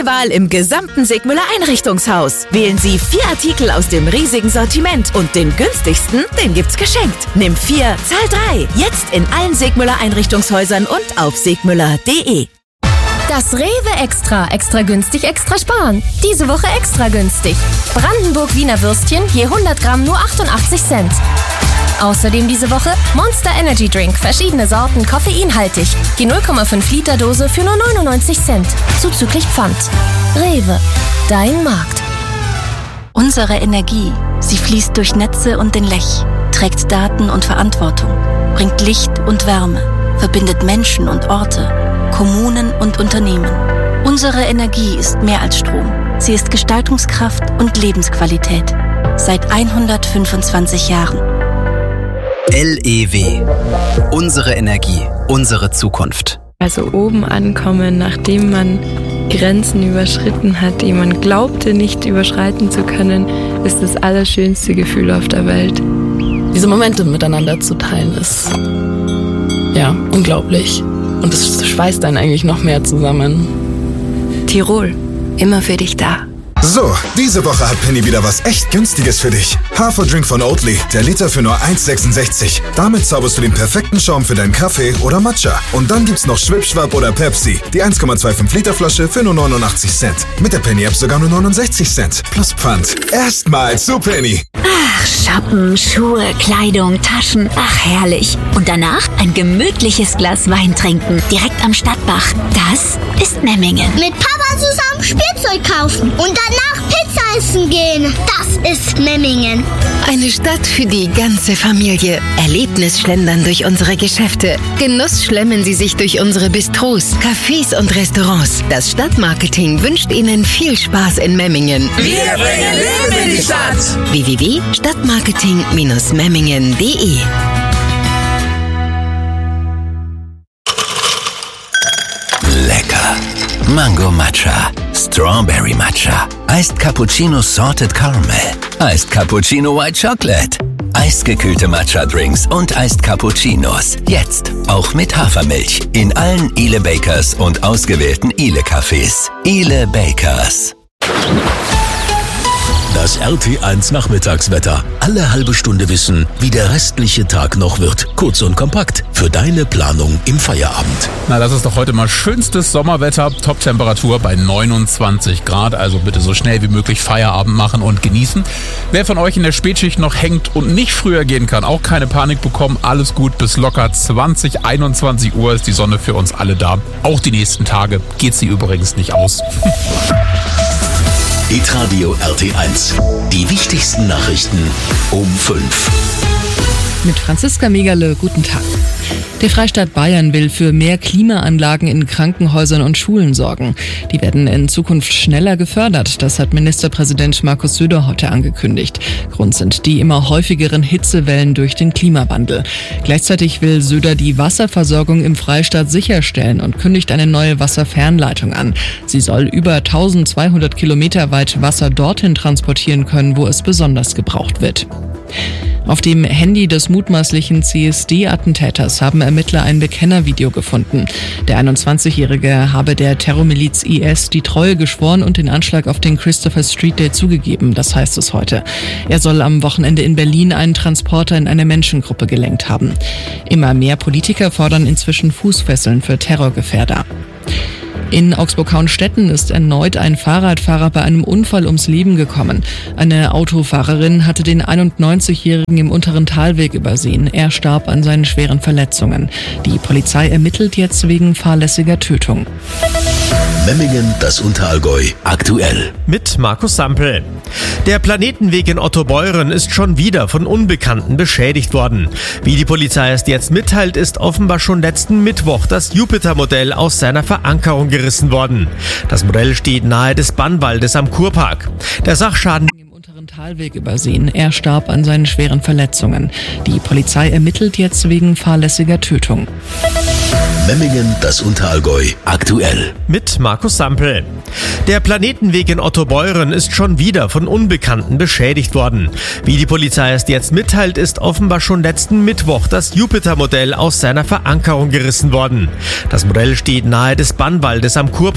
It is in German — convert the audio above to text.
freie Wahl im gesamten Sigmüller Einrichtungshaus. Wählen Sie 4 Artikel aus dem riesigen Sortiment und den günstigsten, den gibt's geschenkt. Nimm 4, zahl 3. Jetzt in allen Sigmüller Einrichtungshäusern und auf sigmüller.de. Das Rewe Extra. Extra günstig, extra sparen. Diese Woche extra günstig. Brandenburg Wiener Würstchen, je 100 Gramm nur 88 Cent. Außerdem diese Woche Monster Energy Drink, verschiedene Sorten, koffeinhaltig. Die 0,5 Liter Dose für nur 99 Cent. Zuzüglich Pfand. Rewe, dein Markt. Unsere Energie, sie fließt durch Netze und den Lech, trägt Daten und Verantwortung, bringt Licht und Wärme, verbindet Menschen und Orte, Kommunen und Unternehmen. Unsere Energie ist mehr als Strom. Sie ist Gestaltungskraft und Lebensqualität. Seit 125 Jahren. LEW. Unsere Energie, unsere Zukunft. Also oben ankommen, nachdem man Grenzen überschritten hat, die man glaubte nicht überschreiten zu können, ist das allerschönste Gefühl auf der Welt. Diese Momente miteinander zu teilen ist ja unglaublich. Und es schweißt einen eigentlich noch mehr zusammen. Tirol, immer für dich da. So, diese Woche hat Penny wieder was echt Günstiges für dich. Haferdrink von Oatly, der Liter für nur 1,66. Damit zauberst du den perfekten Schaum für deinen Kaffee oder Matcha. Und dann gibt's noch Schwipschwapp oder Pepsi, die 1,25 Liter Flasche für nur 89 Cent. Mit der Penny-App sogar nur 69 Cent. Plus Pfand. Erstmal zu Penny. Ach, shoppen, Schuhe, Kleidung, Taschen. Ach, herrlich. Und danach ein gemütliches Glas Wein trinken. Direkt am Stadtbach. Das ist Memmingen. Mit Papa zusammen Spielzeug kaufen und danach Pizza essen gehen. Das ist Memmingen. Eine Stadt für die ganze Familie. Erlebnis schlendern durch unsere Geschäfte. Genuss schlemmen Sie sich durch unsere Bistros, Cafés und Restaurants. Das Stadtmarketing wünscht Ihnen viel Spaß in Memmingen. Wir bringen Leben in die Stadt. www.stadtmarketing-memmingen.de. Lecker. Mango Matcha, Strawberry Matcha, Iced Cappuccino Salted Caramel, Iced Cappuccino White Chocolate, eisgekühlte Matcha-Drinks und Iced Cappuccinos. Jetzt auch mit Hafermilch in allen Ile Bakers und ausgewählten Ile-Cafés. Ile Bakers. Das RT1 Nachmittagswetter. Alle halbe Stunde wissen, wie der restliche Tag noch wird. Kurz und kompakt für deine Planung im Feierabend. Na, das ist doch heute mal schönstes Sommerwetter. Top-Temperatur bei 29 Grad. Also bitte so schnell wie möglich Feierabend machen und genießen. Wer von euch in der Spätschicht noch hängt und nicht früher gehen kann, auch keine Panik bekommen. Alles gut, bis locker 21 Uhr ist die Sonne für uns alle da. Auch die nächsten Tage geht sie übrigens nicht aus. Hitradio RT1. Die wichtigsten Nachrichten um 5. Mit Franziska Megerle, guten Tag. Der Freistaat Bayern will für mehr Klimaanlagen in Krankenhäusern und Schulen sorgen. Die werden in Zukunft schneller gefördert. Das hat Ministerpräsident Markus Söder heute angekündigt. Grund sind die immer häufigeren Hitzewellen durch den Klimawandel. Gleichzeitig will Söder die Wasserversorgung im Freistaat sicherstellen und kündigt eine neue Wasserfernleitung an. Sie soll über 1200 Kilometer weit Wasser dorthin transportieren können, wo es besonders gebraucht wird. Auf dem Handy des mutmaßlichen CSD-Attentäters haben Ermittler ein Bekennervideo gefunden. Der 21-Jährige habe der Terrormiliz IS die Treue geschworen und den Anschlag auf den Christopher Street Day zugegeben, das heißt es heute. Er soll am Wochenende in Berlin einen Transporter in eine Menschengruppe gelenkt haben. Immer mehr Politiker fordern inzwischen Fußfesseln für Terrorgefährder. In Augsburg-Hauenstetten ist erneut ein Fahrradfahrer bei einem Unfall ums Leben gekommen. Eine Autofahrerin hatte den 91-Jährigen im unteren Talweg übersehen. Er starb an seinen schweren Verletzungen. Die Polizei ermittelt jetzt wegen fahrlässiger Tötung. Memmingen, das Unterallgäu, aktuell. Mit Markus Sampel. Der Planetenweg in Ottobeuren ist schon wieder von Unbekannten beschädigt worden. Wie die Polizei erst jetzt mitteilt, ist offenbar schon letzten Mittwoch das Jupiter-Modell aus seiner Verankerung gerissen worden. Das Modell steht nahe des Bannwaldes am Kurpark. Der Sachschaden im unteren Talweg übersehen. Er starb an seinen schweren Verletzungen. Die Polizei ermittelt jetzt wegen fahrlässiger Tötung. Memmingen, das Unterallgäu, aktuell. Mit Markus Sampel. Der Planetenweg in Ottobeuren ist schon wieder von Unbekannten beschädigt worden. Wie die Polizei erst jetzt mitteilt, ist offenbar schon letzten Mittwoch das Jupiter-Modell aus seiner Verankerung gerissen worden. Das Modell steht nahe des Bannwaldes am Kurpark.